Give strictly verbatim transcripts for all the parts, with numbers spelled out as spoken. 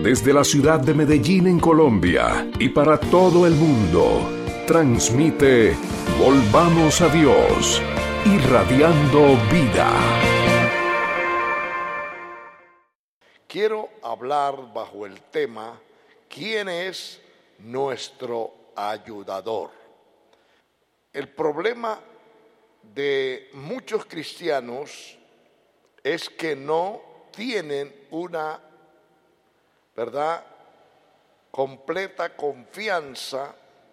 Desde la ciudad de Medellín en Colombia y para todo el mundo, transmite Volvamos a Dios, irradiando vida. Quiero hablar bajo el tema ¿quién es nuestro ayudador? El problema de muchos cristianos es que no tienen una, ¿verdad?, completa confianza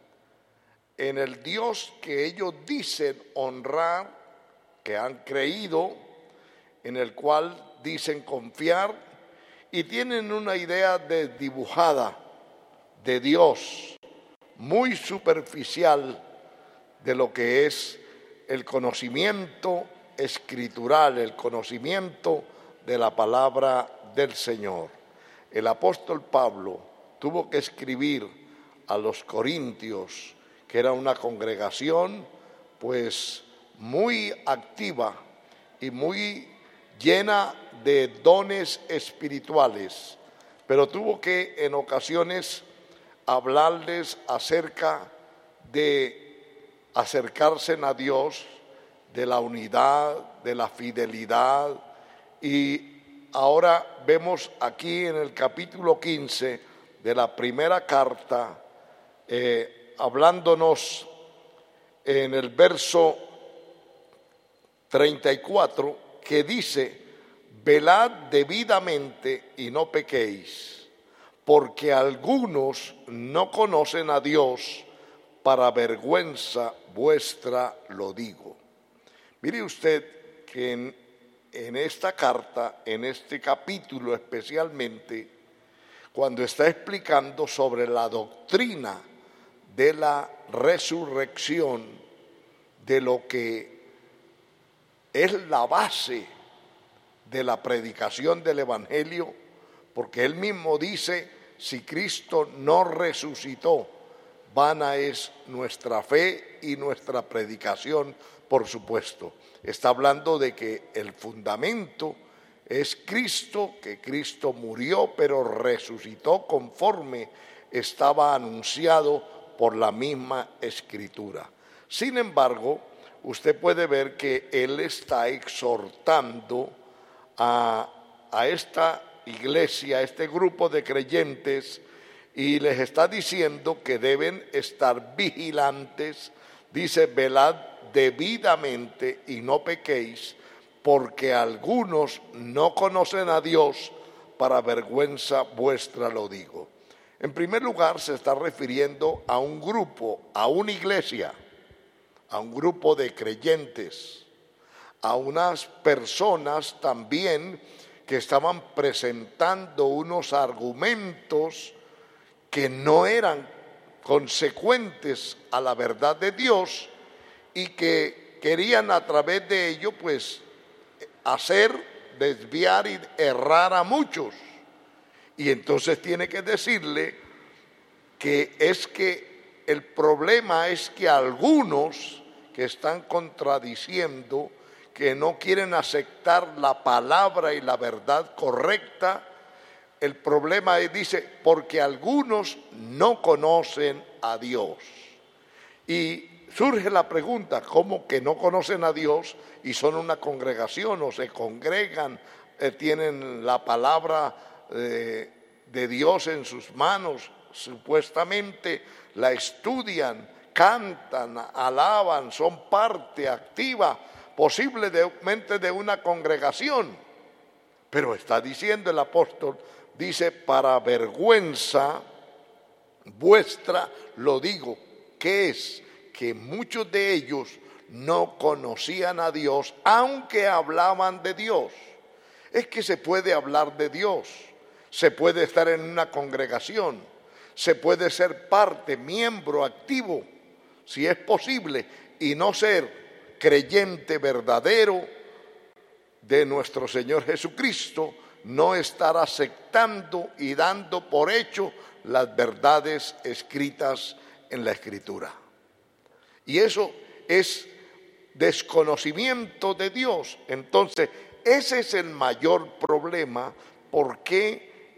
en el Dios que ellos dicen honrar, que han creído, en el cual dicen confiar, y tienen una idea desdibujada de Dios, muy superficial de lo que es el conocimiento escritural, el conocimiento de la palabra del Señor. El apóstol Pablo tuvo que escribir a los corintios, que era una congregación pues muy activa y muy llena de dones espirituales, pero tuvo que en ocasiones hablarles acerca de acercarse a Dios, de la unidad, de la fidelidad. Y ahora vemos aquí en el capítulo quince de la primera carta, eh, hablándonos en el verso treinta y cuatro, que dice: velad debidamente y no pequéis, porque algunos no conocen a Dios, para vergüenza vuestra lo digo. Mire usted que en, en esta carta, en este capítulo especialmente, cuando está explicando sobre la doctrina de la resurrección, de lo que es la base de la predicación del Evangelio, porque él mismo dice: si Cristo no resucitó, vana es nuestra fe y nuestra predicación, por supuesto. Está hablando de que el fundamento es Cristo, que Cristo murió, pero resucitó conforme estaba anunciado por la misma Escritura. Sin embargo, usted puede ver que él está exhortando a, a esta iglesia, a este grupo de creyentes, y les está diciendo que deben estar vigilantes. Dice: velad debidamente y no pequéis, porque algunos no conocen a Dios, para vergüenza vuestra lo digo. En primer lugar, se está refiriendo a un grupo, a una iglesia, a un grupo de creyentes, a unas personas también que estaban presentando unos argumentos que no eran consecuentes a la verdad de Dios y que querían a través de ello pues hacer desviar y errar a muchos. Y entonces tiene que decirle que es que el problema es que algunos que están contradiciendo, que no quieren aceptar la palabra y la verdad correcta, el problema es, dice, porque algunos no conocen a Dios. Y surge la pregunta: ¿cómo que no conocen a Dios y son una congregación o se congregan, eh, tienen la palabra eh, de Dios en sus manos, supuestamente la estudian, cantan, alaban, son parte activa posiblemente de una congregación? Pero está diciendo el apóstol, dice: para vergüenza vuestra lo digo. ¿Qué es? Que muchos de ellos no conocían a Dios, aunque hablaban de Dios. Es que se puede hablar de Dios, se puede estar en una congregación, se puede ser parte, miembro activo, si es posible, y no ser creyente verdadero de nuestro Señor Jesucristo, no estar aceptando y dando por hecho las verdades escritas en la Escritura. Y eso es desconocimiento de Dios. Entonces, ese es el mayor problema. ¿Por qué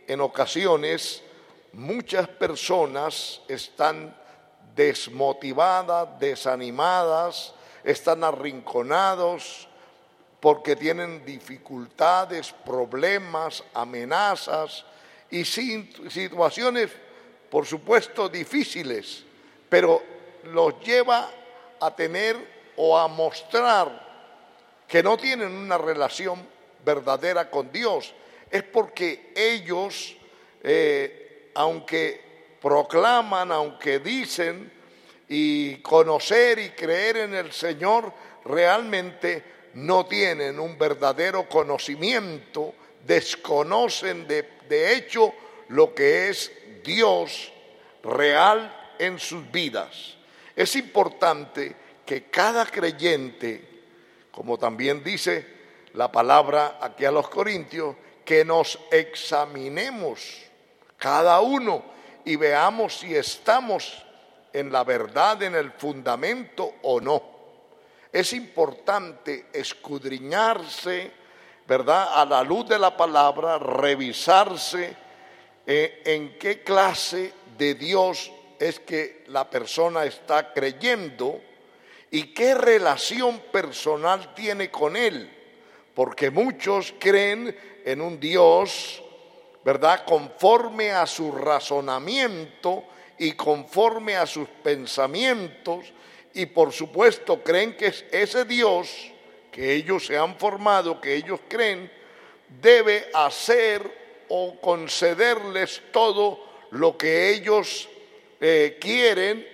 en ocasiones muchas personas están desmotivadas, desanimadas, están arrinconados porque tienen dificultades, problemas, amenazas y situaciones, por supuesto, difíciles, pero los lleva a tener o a mostrar que no tienen una relación verdadera con Dios. Es porque ellos, eh, aunque proclaman, aunque dicen y conocer y creer en el Señor, realmente no tienen un verdadero conocimiento, desconocen de, de hecho lo que es Dios real en sus vidas. Es importante que cada creyente, como también dice la palabra aquí a los Corintios, que nos examinemos cada uno y veamos si estamos en la verdad, en el fundamento o no. Es importante escudriñarse, ¿verdad?, a la luz de la palabra, revisarse eh, en qué clase de Dios es que la persona está creyendo y qué relación personal tiene con Él, porque muchos creen en un Dios, ¿verdad?, conforme a su razonamiento y conforme a sus pensamientos, y por supuesto creen que ese Dios que ellos se han formado, que ellos creen, debe hacer o concederles todo lo que ellos eh, quieren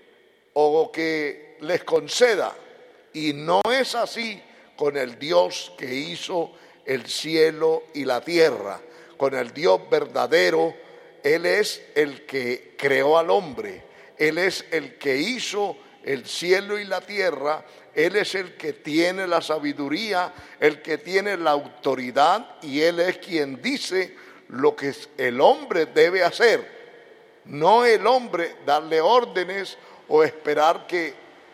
o que les conceda. Y no es así con el Dios que hizo el cielo y la tierra, con el Dios verdadero. Él es el que creó al hombre, Él es el que hizo el cielo y la tierra, Él es el que tiene la sabiduría, el que tiene la autoridad, y Él es quien dice lo que el hombre debe hacer, no el hombre darle órdenes o esperar que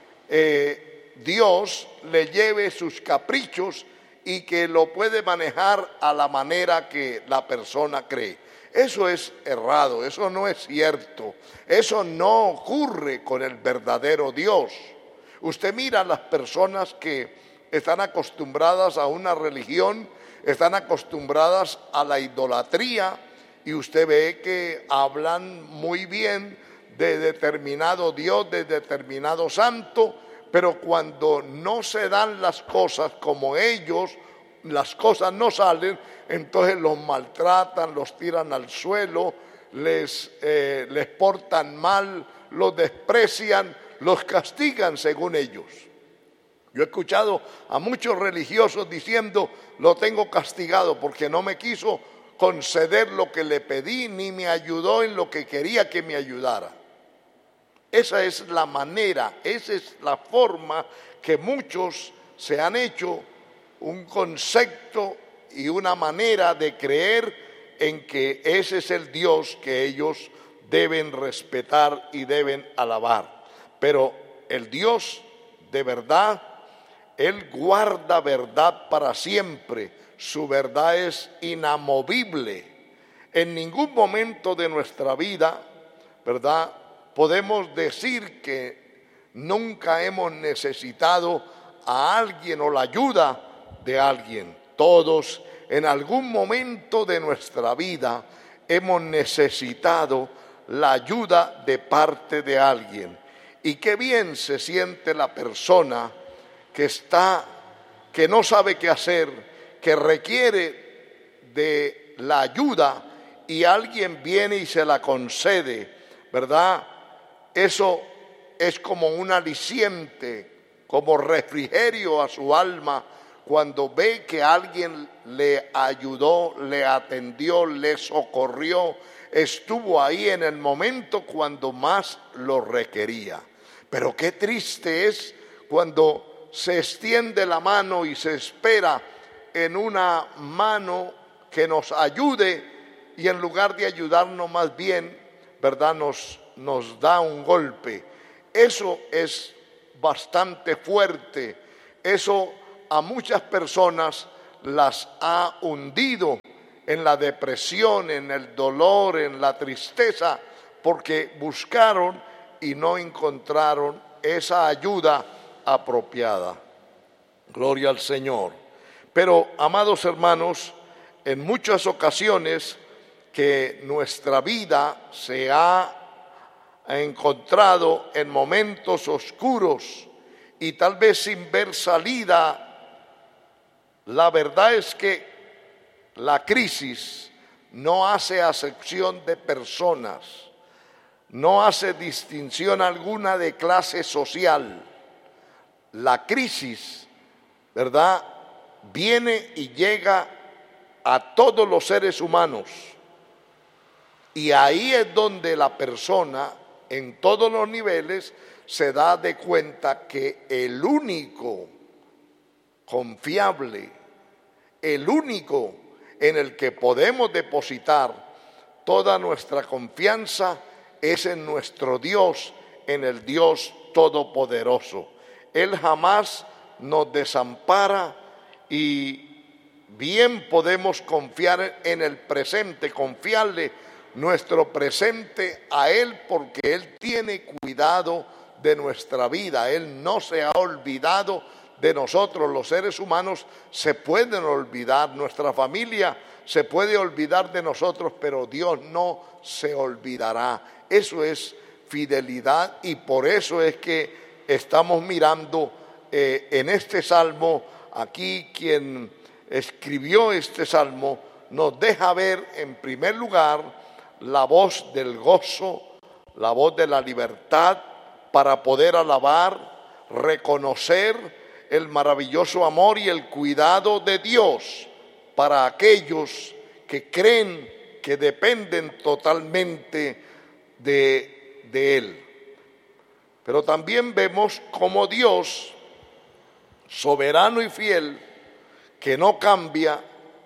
eh, Dios le lleve sus caprichos y que lo puede manejar a la manera que la persona cree. Eso es errado, eso no es cierto, eso no ocurre con el verdadero Dios. Usted mira a las personas que están acostumbradas a una religión, están acostumbradas a la idolatría, y usted ve que hablan muy bien de determinado Dios, de determinado santo, pero cuando no se dan las cosas como ellos, las cosas no salen, entonces los maltratan, los tiran al suelo, les, eh, les portan mal, los desprecian, los castigan según ellos. Yo he escuchado a muchos religiosos diciendo: lo tengo castigado porque no me quiso conceder lo que le pedí, ni me ayudó en lo que quería que me ayudara. Esa es la manera, esa es la forma que muchos se han hecho un concepto y una manera de creer en que ese es el Dios que ellos deben respetar y deben alabar. Pero el Dios de verdad, Él guarda verdad para siempre. Su verdad es inamovible. En ningún momento de nuestra vida, ¿verdad?, podemos decir que nunca hemos necesitado a alguien o la ayuda de alguien. Todos en algún momento de nuestra vida hemos necesitado la ayuda de parte de alguien. Y qué bien se siente la persona que está, que no sabe qué hacer, que requiere de la ayuda y alguien viene y se la concede, ¿verdad? Eso es como un aliciente, como refrigerio a su alma, cuando ve que alguien le ayudó, le atendió, le socorrió, estuvo ahí en el momento cuando más lo requería. Pero qué triste es cuando se extiende la mano y se espera en una mano que nos ayude, y en lugar de ayudarnos más bien, ¿verdad?, nos, nos da un golpe. Eso es bastante fuerte. Eso a muchas personas las ha hundido en la depresión, en el dolor, en la tristeza, porque buscaron y no encontraron esa ayuda apropiada. Gloria al Señor. Pero, amados hermanos, en muchas ocasiones que nuestra vida se ha encontrado en momentos oscuros y tal vez sin ver salida, la verdad es que la crisis no hace acepción de personas, no hace distinción alguna de clase social. La crisis, ¿verdad?, viene y llega a todos los seres humanos. Y ahí es donde la persona, en todos los niveles, se da de cuenta que el único confiable, el único en el que podemos depositar toda nuestra confianza es en nuestro Dios, en el Dios Todopoderoso. Él jamás nos desampara y bien podemos confiar en el presente, confiarle nuestro presente a Él, porque Él tiene cuidado de nuestra vida. Él no se ha olvidado de nosotros. Los seres humanos se pueden olvidar, nuestra familia se puede olvidar de nosotros, pero Dios no se olvidará. Eso es fidelidad, y por eso es que estamos mirando eh, en este salmo. Aquí quien escribió este salmo nos deja ver en primer lugar la voz del gozo, la voz de la libertad para poder alabar, reconocer el maravilloso amor y el cuidado de Dios para aquellos que creen que dependen totalmente de, de Él. Pero también vemos como Dios, soberano y fiel, que no cambia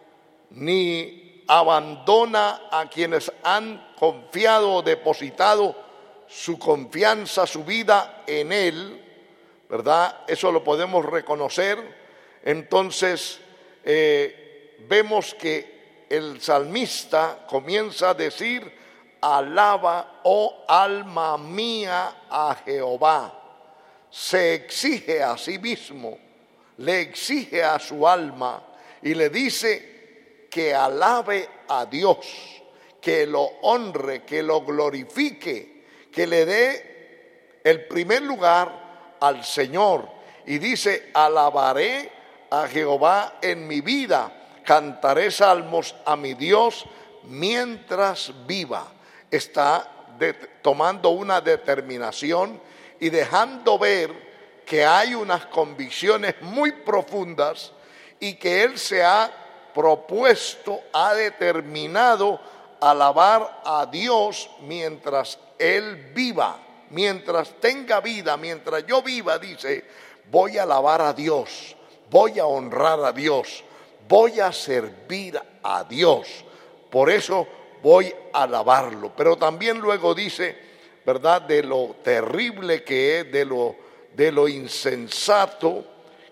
ni abandona a quienes han confiado o depositado su confianza, su vida en Él, ¿verdad? Eso lo podemos reconocer. Entonces eh, vemos que el salmista comienza a decir: alaba, oh alma mía, a Jehová. Se exige a sí mismo, le exige a su alma y le dice que alabe a Dios, que lo honre, que lo glorifique, que le dé el primer lugar al Señor. Y dice: alabaré a Jehová en mi vida, cantaré salmos a mi Dios mientras viva. Está de, tomando una determinación y dejando ver que hay unas convicciones muy profundas y que Él se ha propuesto, ha determinado alabar a Dios mientras Él viva, mientras tenga vida, mientras yo viva. Dice: voy a alabar a Dios, voy a honrar a Dios, voy a servir a Dios, por eso voy a alabarlo. Pero también luego dice, ¿verdad?, de lo terrible que es, de lo, de lo insensato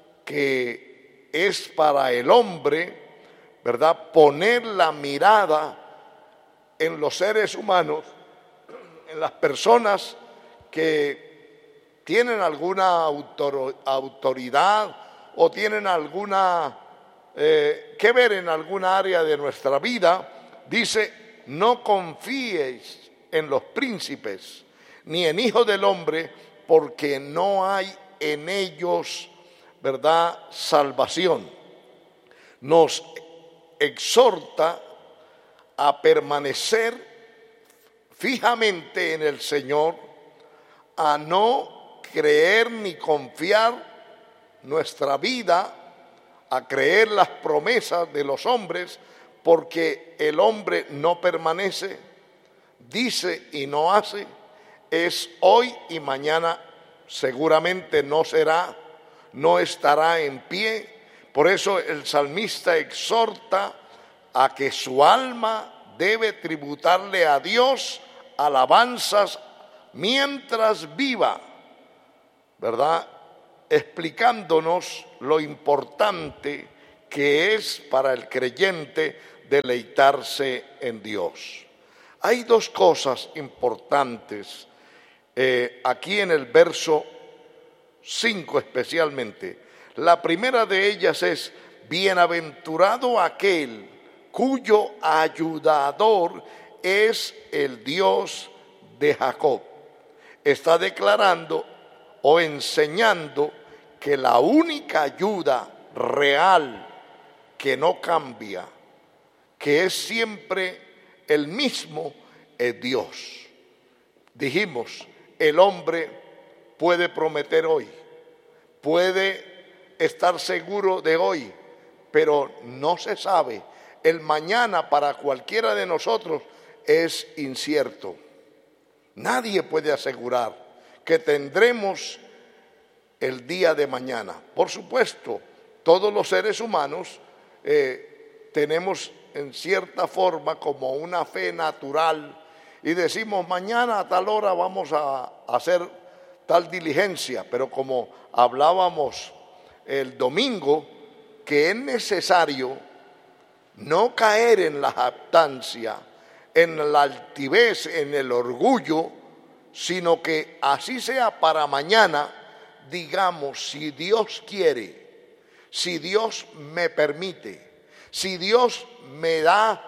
que es para el hombre, ¿verdad?, poner la mirada en los seres humanos, en las personas que tienen alguna autor, autoridad o tienen alguna eh, que ver en alguna área de nuestra vida. Dice: no confíes en los príncipes ni en hijos del hombre, porque no hay en ellos, ¿verdad?, salvación. Nos exhorta a permanecer fijamente en el Señor, a no creer ni confiar nuestra vida, a creer las promesas de los hombres, porque el hombre no permanece, dice y no hace, es hoy y mañana seguramente no será, no estará en pie. Por eso el salmista exhorta a que su alma debe tributarle a Dios alabanzas mientras viva, ¿verdad?, explicándonos lo importante que es para el creyente deleitarse en Dios. Hay dos cosas importantes eh, aquí en el verso cinco especialmente. La primera de ellas es: bienaventurado aquel cuyo ayudador es el Dios de Jacob. Está declarando o enseñando que la única ayuda real que no cambia, que es siempre el mismo, es Dios. Dijimos, el hombre puede prometer hoy, puede estar seguro de hoy, pero no se sabe. El mañana para cualquiera de nosotros es incierto. Nadie puede asegurar que tendremos el día de mañana. Por supuesto, todos los seres humanos eh, tenemos en cierta forma como una fe natural y decimos, mañana a tal hora vamos a hacer tal diligencia, pero como hablábamos el domingo, que es necesario no caer en la jactancia, en la altivez, en el orgullo, sino que así sea para mañana, digamos, si Dios quiere, si Dios me permite, si Dios me da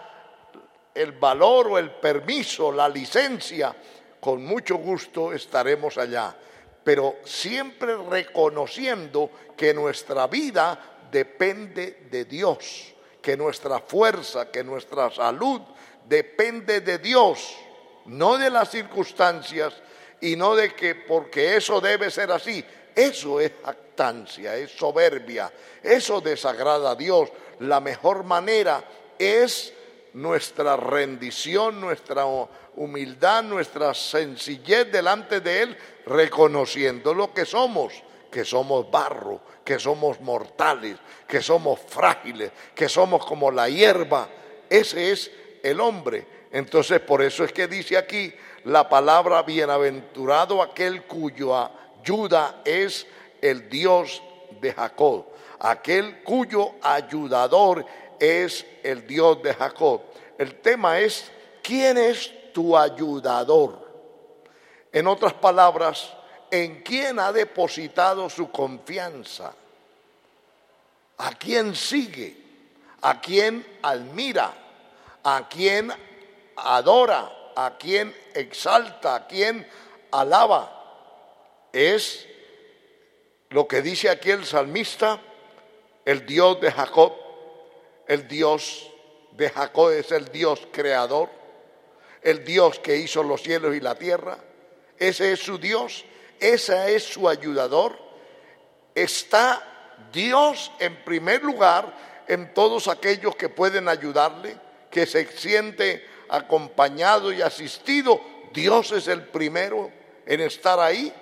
el valor o el permiso, la licencia, con mucho gusto estaremos allá. Pero siempre reconociendo que nuestra vida depende de Dios, que nuestra fuerza, que nuestra salud depende de Dios, no de las circunstancias y no de que porque eso debe ser así. Eso es jactancia, es soberbia, eso desagrada a Dios. La mejor manera es nuestra rendición, nuestra humildad, nuestra sencillez delante de Él, reconociendo lo que somos, que somos barro, que somos mortales, que somos frágiles, que somos como la hierba. Ese es el hombre. Entonces, por eso es que dice aquí la palabra bienaventurado aquel cuya ayuda es el Dios de Jacob, aquel cuyo ayudador es el Dios de Jacob. El tema es, ¿quién es tu ayudador? En otras palabras, ¿en quién ha depositado su confianza? ¿A quién sigue? ¿A quién admira? ¿A quién adora? ¿A quién exalta? ¿A quién alaba? Es lo que dice aquí el salmista, el Dios de Jacob. El Dios de Jacob es el Dios creador, el Dios que hizo los cielos y la tierra. Ese es su Dios, ese es su ayudador. Está Dios en primer lugar en todos aquellos que pueden ayudarle, que se siente acompañado y asistido. Dios es el primero en estar ahí.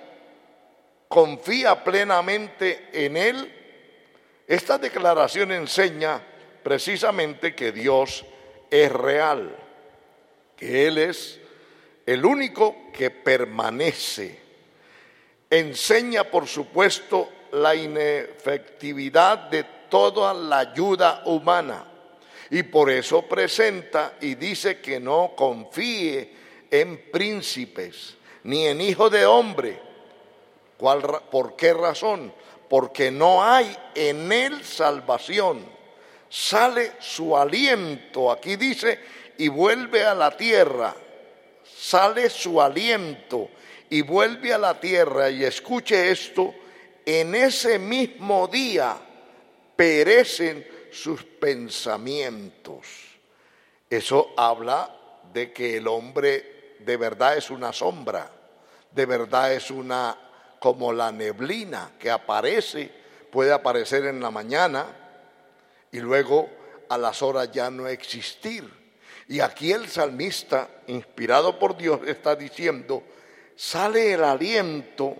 Confía plenamente en Él. Esta declaración enseña precisamente que Dios es real, que Él es el único que permanece. Enseña, por supuesto, la inefectividad de toda la ayuda humana y por eso presenta y dice que no confíe en príncipes ni en hijo de hombre. ¿Cuál, ¿Por qué razón? Porque no hay en él salvación. Sale su aliento, aquí dice, y vuelve a la tierra. Sale su aliento y vuelve a la tierra. Y escuche esto, en ese mismo día perecen sus pensamientos. Eso habla de que el hombre de verdad es una sombra, de verdad es una, como la neblina que aparece, puede aparecer en la mañana y luego a las horas ya no existir. Y aquí el salmista, inspirado por Dios, está diciendo, sale el aliento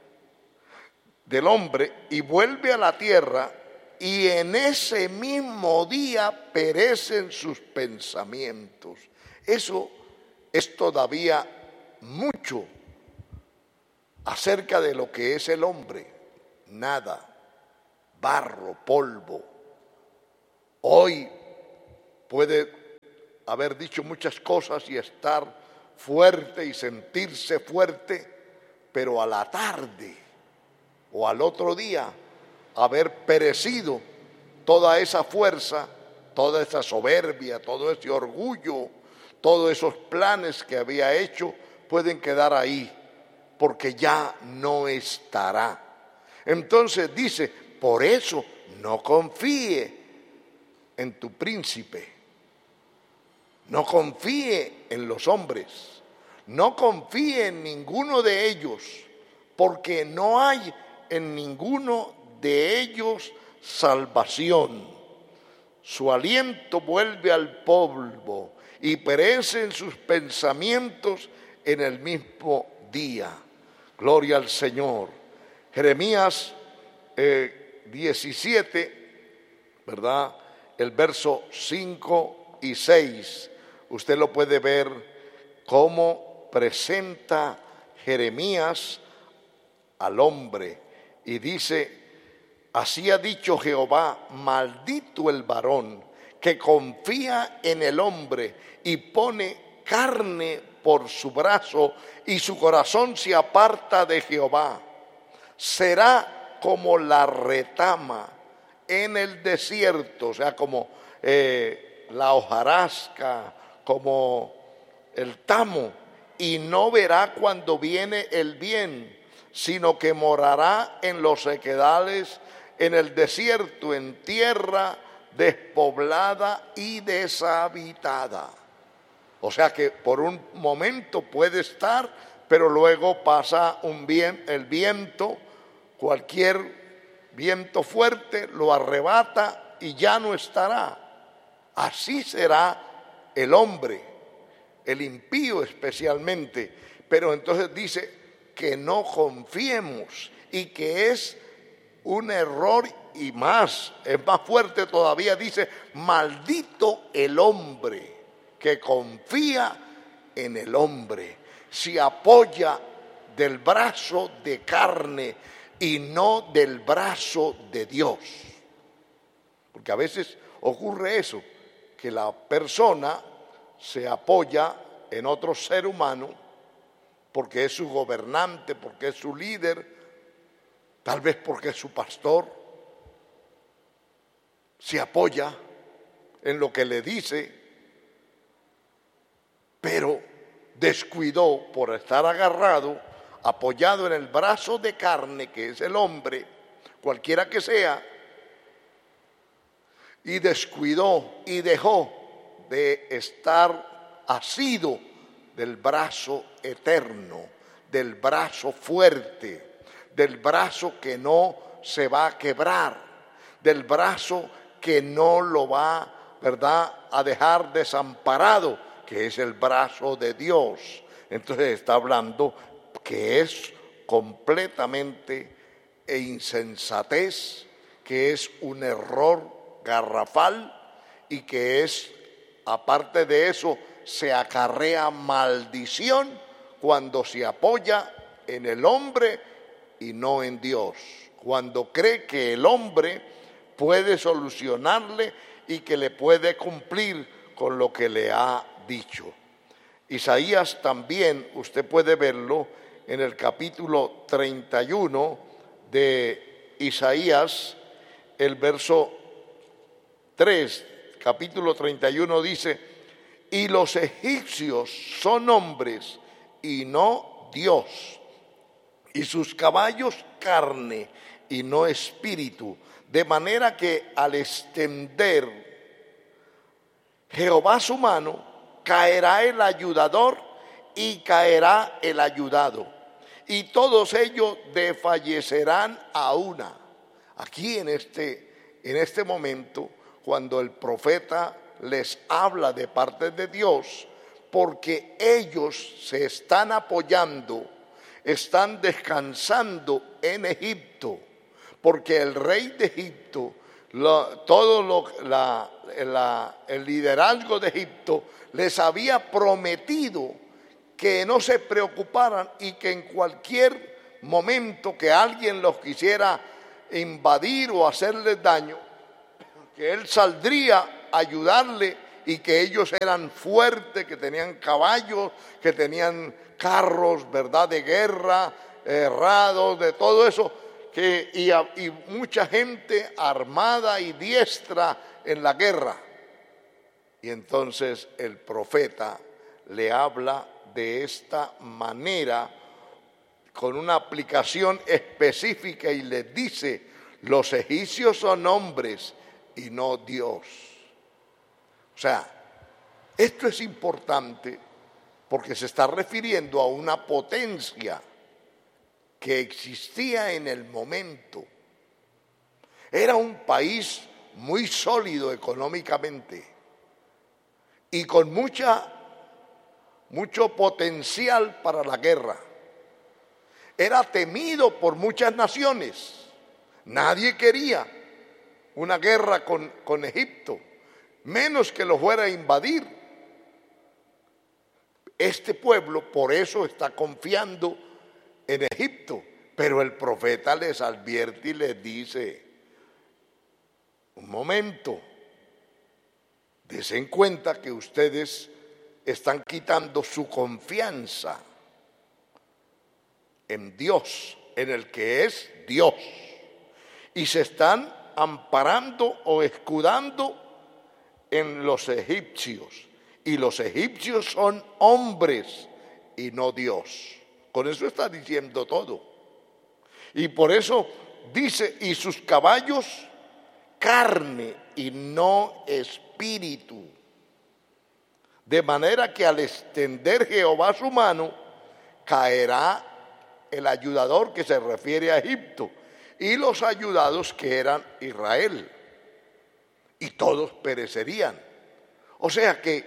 del hombre y vuelve a la tierra, y en ese mismo día perecen sus pensamientos. Eso es todavía mucho acerca de lo que es el hombre. Nada, barro, polvo. Hoy puede haber dicho muchas cosas y estar fuerte y sentirse fuerte, pero a la tarde o al otro día haber perecido toda esa fuerza, toda esa soberbia, todo ese orgullo, todos esos planes que había hecho pueden quedar ahí, porque ya no estará. Entonces dice, por eso no confíe en tu príncipe, no confíe en los hombres, no confíe en ninguno de ellos, porque no hay en ninguno de ellos salvación. Su aliento vuelve al polvo y perecen sus pensamientos en el mismo día. Gloria al Señor. Jeremías eh, diecisiete, ¿verdad? El verso cinco y seis. Usted lo puede ver cómo presenta Jeremías al hombre y dice: así ha dicho Jehová, maldito el varón que confía en el hombre y pone carne por su brazo y su corazón se aparta de Jehová. Será como la retama en el desierto, o sea, como eh, la hojarasca, como el tamo, y no verá cuando viene el bien, sino que morará en los sequedales, en el desierto, en tierra despoblada y deshabitada. O sea que por un momento puede estar, pero luego pasa un bien, el viento, cualquier viento fuerte lo arrebata y ya no estará. Así será el hombre, el impío especialmente. Pero entonces dice que no confiemos y que es un error, y más, es más fuerte todavía, dice: maldito el hombre que confía en el hombre, se apoya del brazo de carne y no del brazo de Dios. Porque a veces ocurre eso, que la persona se apoya en otro ser humano porque es su gobernante, porque es su líder, tal vez porque es su pastor, se apoya en lo que le dice, pero descuidó por estar agarrado, apoyado en el brazo de carne, que es el hombre, cualquiera que sea, y descuidó y dejó de estar asido del brazo eterno, del brazo fuerte, del brazo que no se va a quebrar, del brazo que no lo va, ¿verdad?, a dejar desamparado, que es el brazo de Dios. Entonces está hablando que es completamente e insensatez, que es un error garrafal y que es, aparte de eso, se acarrea maldición cuando se apoya en el hombre y no en Dios, cuando cree que el hombre puede solucionarle y que le puede cumplir con lo que le ha dicho. Isaías también, usted puede verlo en el capítulo treinta y uno de Isaías, el verso tres, capítulo treinta y uno dice: y los egipcios son hombres y no Dios, y sus caballos carne y no espíritu, de manera que al extender Jehová su mano, caerá el ayudador y caerá el ayudado, y todos ellos desfallecerán a una. Aquí en este, en este momento, cuando el profeta les habla de parte de Dios, porque ellos se están apoyando, están descansando en Egipto, porque el rey de Egipto, lo, todo lo, la, la, el liderazgo de Egipto les había prometido que no se preocuparan y que en cualquier momento que alguien los quisiera invadir o hacerles daño, que él saldría a ayudarle y que ellos eran fuertes, que tenían caballos, que tenían carros, ¿verdad?, de guerra, herrados, de todo eso, que, y, y mucha gente armada y diestra en la guerra. Y entonces el profeta le habla de esta manera, con una aplicación específica, y les dice: los egipcios son hombres y no Dios. O sea, esto es importante porque se está refiriendo a una potencia que existía en el momento. Era un país muy sólido económicamente y con mucha, mucho potencial para la guerra. Era temido por muchas naciones. Nadie quería una guerra con, con Egipto, menos que lo fuera a invadir. Este pueblo por eso está confiando en Egipto, pero el profeta les advierte y les dice: un momento, desen cuenta que ustedes están quitando su confianza en Dios, en el que es Dios, y se están amparando o escudando en los egipcios, y los egipcios son hombres y no Dios. Con eso está diciendo todo. Y por eso dice: y sus caballos carne y no espíritu. De manera que al extender Jehová su mano, caerá el ayudador, que se refiere a Egipto, y los ayudados, que eran Israel, y todos perecerían. O sea que,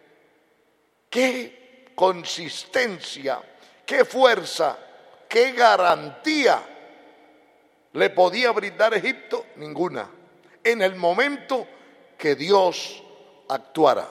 qué consistencia, qué fuerza, qué garantía le podía brindar Egipto. Ninguna. En el momento que Dios actuara,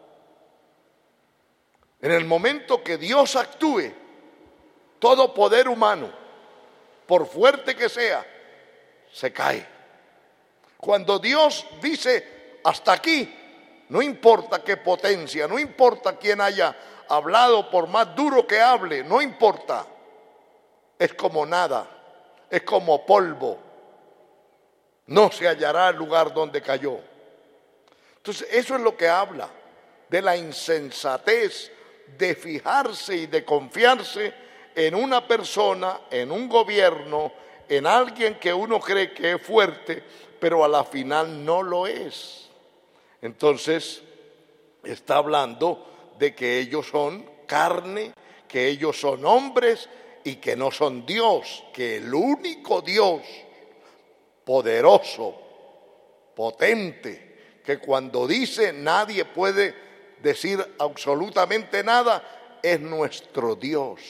en el momento que Dios actúe, todo poder humano, por fuerte que sea, se cae. Cuando Dios dice: hasta aquí, no importa qué potencia, no importa quién haya hablado, por más duro que hable, no importa. Es como nada, es como polvo. No se hallará el lugar donde cayó. Entonces, eso es lo que habla de la insensatez de fijarse y de confiarse en una persona, en un gobierno, en alguien que uno cree que es fuerte, pero a la final no lo es. Entonces, está hablando de que ellos son carne, que ellos son hombres y que no son Dios, que el único Dios poderoso, potente, que cuando dice nadie puede decir absolutamente nada, es nuestro Dios.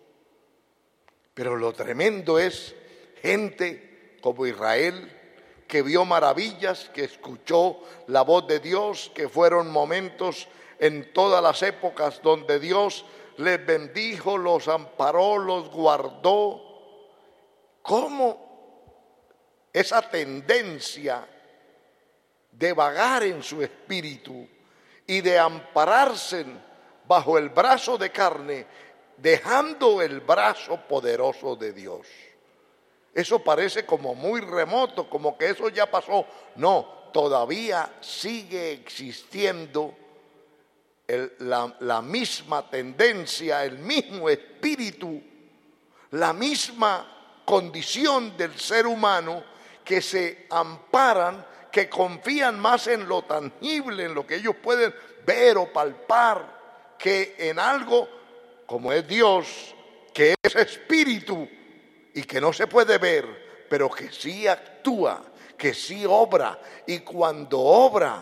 Pero lo tremendo es gente como Israel, que vio maravillas, que escuchó la voz de Dios, que fueron momentos en todas las épocas donde Dios les bendijo, los amparó, los guardó. ¿Cómo esa tendencia de vagar en su espíritu y de ampararse bajo el brazo de carne, dejando el brazo poderoso de Dios? Eso parece como muy remoto, como que eso ya pasó. No, todavía sigue existiendo el, la, la misma tendencia, el mismo espíritu, la misma condición del ser humano, que se amparan, que confían más en lo tangible, en lo que ellos pueden ver o palpar, que en algo como es Dios, que es espíritu y que no se puede ver, pero que sí actúa, que sí obra, y cuando obra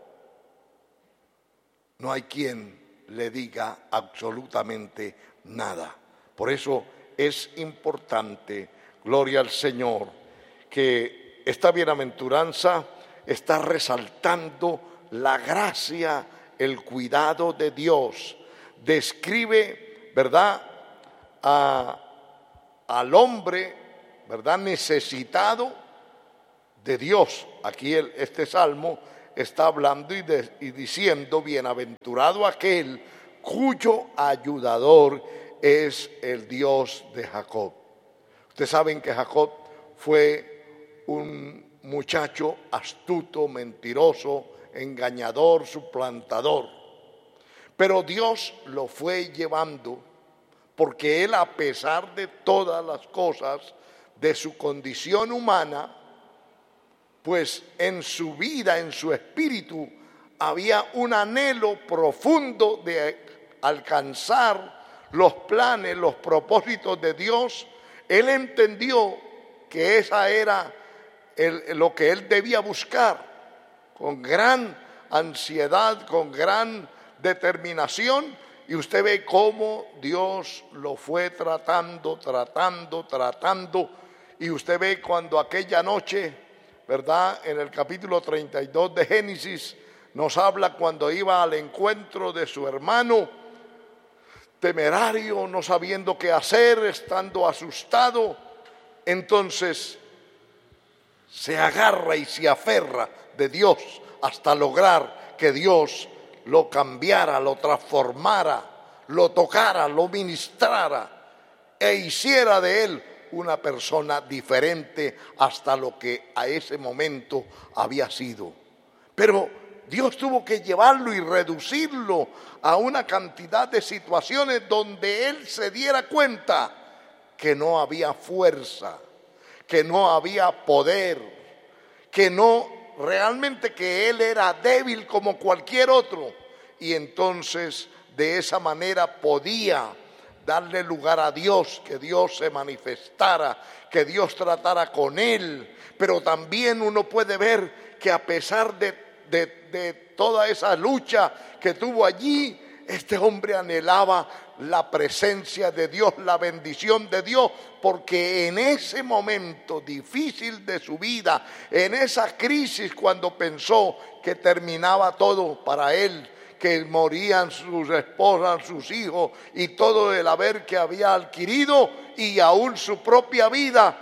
no hay quien le diga absolutamente nada. Por eso es importante, gloria al Señor, que esta bienaventuranza está resaltando la gracia, el cuidado de Dios. Describe, ¿verdad?, a, al hombre, ¿verdad?, necesitado de Dios. Aquí el, este salmo está hablando y, de, y diciendo, bienaventurado aquel cuyo ayudador es el Dios de Jacob. Ustedes saben que Jacob fue un muchacho astuto, mentiroso, engañador, suplantador. Pero Dios lo fue llevando porque él, a pesar de todas las cosas de su condición humana, pues en su vida, en su espíritu, había un anhelo profundo de alcanzar los planes, los propósitos de Dios. Él entendió que esa era el, lo que él debía buscar, con gran ansiedad, con gran determinación, y usted ve cómo Dios lo fue tratando, tratando, tratando, y usted ve cuando aquella noche, ¿verdad? En el capítulo treinta y dos de Génesis nos habla cuando iba al encuentro de su hermano, temerario, no sabiendo qué hacer, estando asustado, entonces se agarra y se aferra de Dios hasta lograr que Dios lo cambiara, lo transformara, lo tocara, lo ministrara e hiciera de él una persona diferente hasta lo que a ese momento había sido. Pero Dios tuvo que llevarlo y reducirlo a una cantidad de situaciones donde él se diera cuenta que no había fuerza, que no había poder, que no, realmente que él era débil como cualquier otro, y entonces de esa manera podía darle lugar a Dios, que Dios se manifestara, que Dios tratara con él. Pero también uno puede ver que a pesar de, de, de toda esa lucha que tuvo allí, este hombre anhelaba la presencia de Dios, la bendición de Dios, porque en ese momento difícil de su vida, en esa crisis cuando pensó que terminaba todo para él, que morían sus esposas, sus hijos y todo el haber que había adquirido y aún su propia vida,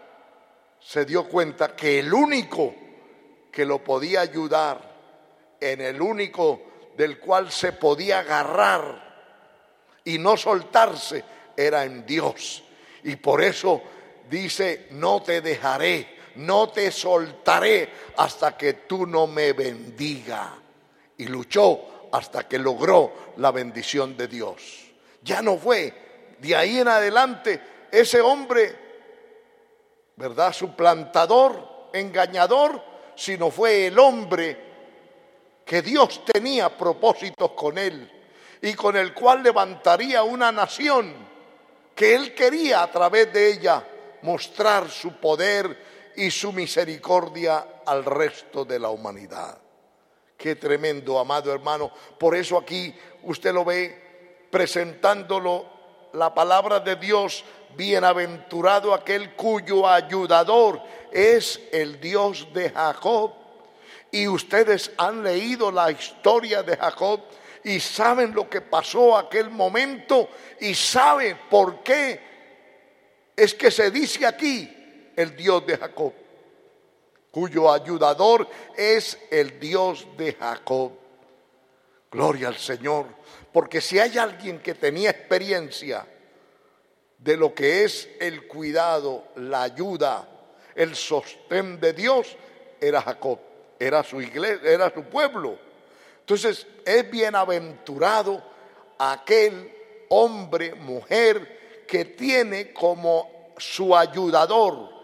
se dio cuenta que el único que lo podía ayudar, en el único del cual se podía agarrar y no soltarse, era en Dios. Y por eso dice, no te dejaré, no te soltaré hasta que tú no me bendiga. Y luchó hasta que logró la bendición de Dios. Ya no fue de ahí en adelante ese hombre, ¿verdad?, suplantador, engañador, sino fue el hombre que Dios tenía propósitos con él y con el cual levantaría una nación que él quería a través de ella mostrar su poder y su misericordia al resto de la humanidad. Qué tremendo, amado hermano. Por eso aquí usted lo ve presentándolo la palabra de Dios. Bienaventurado aquel cuyo ayudador es el Dios de Jacob. Y ustedes han leído la historia de Jacob y saben lo que pasó aquel momento y saben por qué es que se dice aquí el Dios de Jacob, cuyo ayudador es el Dios de Jacob. Gloria al Señor, porque si hay alguien que tenía experiencia de lo que es el cuidado, la ayuda, el sostén de Dios, era Jacob, era su iglesia, era su pueblo. Entonces es bienaventurado aquel hombre, mujer, que tiene como su ayudador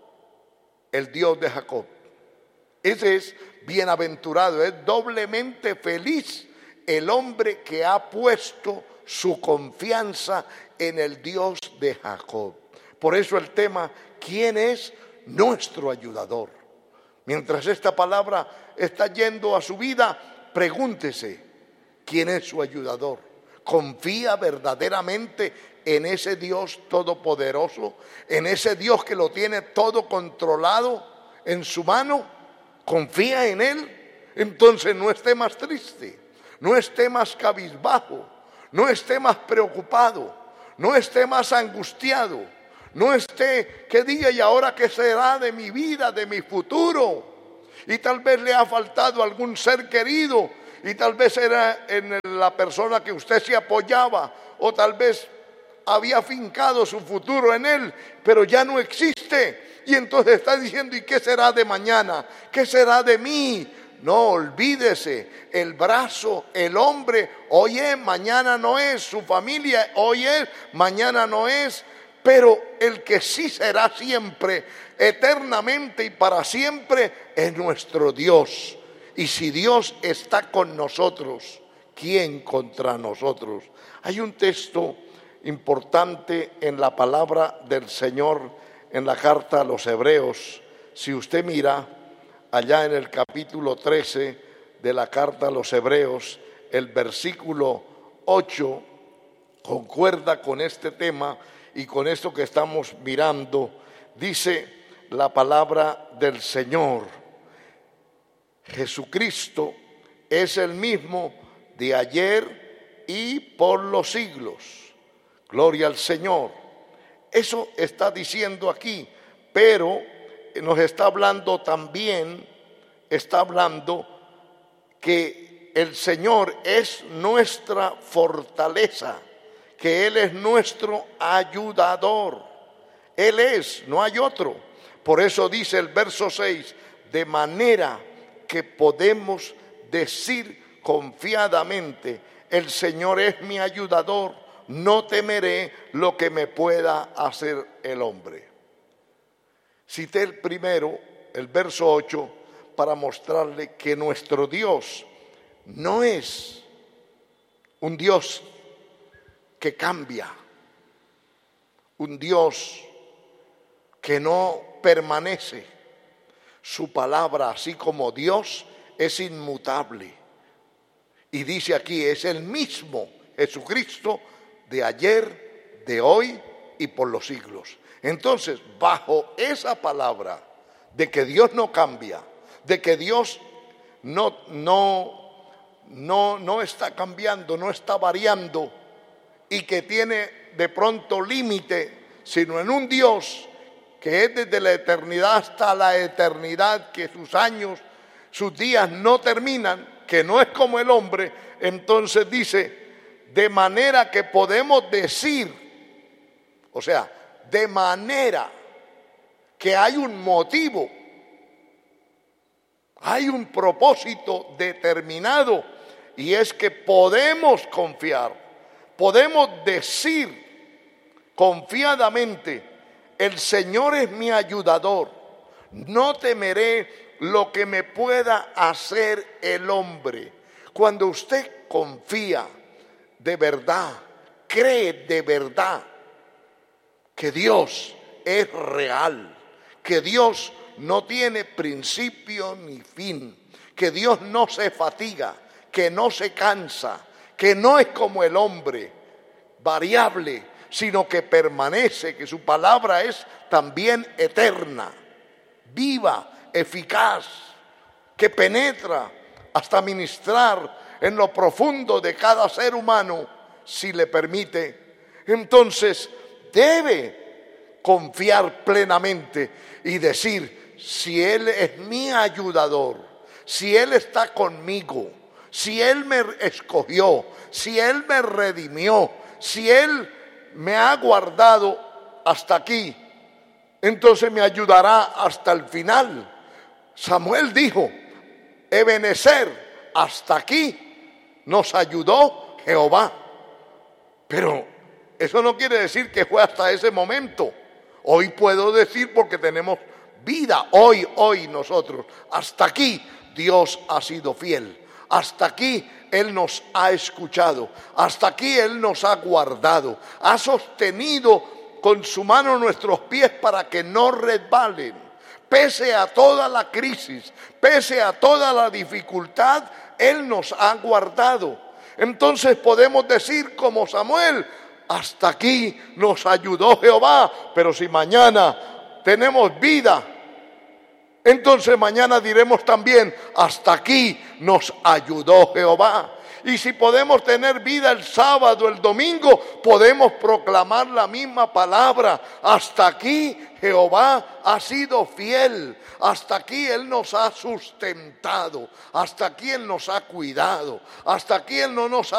el Dios de Jacob. Ese es bienaventurado, es doblemente feliz el hombre que ha puesto su confianza en el Dios de Jacob. Por eso el tema, ¿quién es nuestro ayudador? Mientras esta palabra está yendo a su vida, pregúntese, ¿quién es su ayudador? ¿Confía verdaderamente en ese Dios todopoderoso, en ese Dios que lo tiene todo controlado en su mano? ¿Confía en Él? Entonces no esté más triste, no esté más cabizbajo, no esté más preocupado, no esté más angustiado, no esté, ¿qué día y ahora qué será de mi vida, de mi futuro? y tal vez le ha faltado algún ser querido, y tal vez era en la persona que usted se apoyaba, o tal vez había fincado su futuro en él, pero ya no existe. Y entonces está diciendo, ¿y qué será de mañana? ¿Qué será de mí? No, olvídese, el brazo, el hombre, hoy es, mañana no es, su familia, hoy es, mañana no es, pero el que sí será siempre, eternamente y para siempre, es nuestro Dios. Y si Dios está con nosotros, ¿quién contra nosotros? Hay un texto importante en la palabra del Señor en la carta a los Hebreos. Si usted mira allá en el capítulo trece de la carta a los Hebreos, el versículo ocho concuerda con este tema y con esto que estamos mirando. Dice la palabra del Señor: Jesucristo es el mismo de ayer y por los siglos. Gloria al Señor. Eso está diciendo aquí, pero nos está hablando también, está hablando que el Señor es nuestra fortaleza, que Él es nuestro ayudador. Él es, no hay otro. Por eso dice el verso seis, de manera que podemos decir confiadamente, el Señor es mi ayudador, no temeré lo que me pueda hacer el hombre. Cité el primero, el verso ocho, para mostrarle que nuestro Dios no es un Dios que cambia, un Dios que no permanece. Su palabra, así como Dios, es inmutable. Y dice aquí, es el mismo Jesucristo de ayer, de hoy y por los siglos. Entonces, bajo esa palabra de que Dios no cambia, de que Dios no, no, no, no está cambiando, no está variando, y que tiene de pronto límite, sino en un Dios que es desde la eternidad hasta la eternidad, que sus años, sus días no terminan, que no es como el hombre. Entonces dice, de manera que podemos decir, o sea, de manera que hay un motivo, hay un propósito determinado, y es que podemos confiar, podemos decir confiadamente, el Señor es mi ayudador, no temeré lo que me pueda hacer el hombre. Cuando usted confía de verdad, cree de verdad que Dios es real, que Dios no tiene principio ni fin, que Dios no se fatiga, que no se cansa, que no es como el hombre, variable, sino que permanece, que su palabra es también eterna, viva, eficaz, que penetra hasta ministrar en lo profundo de cada ser humano, si le permite. Entonces debe confiar plenamente y decir, si Él es mi ayudador, si Él está conmigo, si Él me escogió, si Él me redimió, si Él me ha guardado hasta aquí, entonces me ayudará hasta el final. Samuel dijo, Ebenezer, hasta aquí nos ayudó Jehová. Pero eso no quiere decir que fue hasta ese momento. Hoy puedo decir, porque tenemos vida, hoy, hoy nosotros, hasta aquí Dios ha sido fiel. Hasta aquí Él nos ha escuchado, hasta aquí Él nos ha guardado, ha sostenido con su mano nuestros pies para que no resbalen. Pese a toda la crisis, pese a toda la dificultad, Él nos ha guardado. Entonces podemos decir como Samuel, hasta aquí nos ayudó Jehová, pero si mañana tenemos vida, entonces mañana diremos también, hasta aquí nos ayudó Jehová. Y si podemos tener vida el sábado, el domingo, podemos proclamar la misma palabra. Hasta aquí Jehová ha sido fiel. Hasta aquí Él nos ha sustentado. Hasta aquí Él nos ha cuidado. Hasta aquí Él no nos ha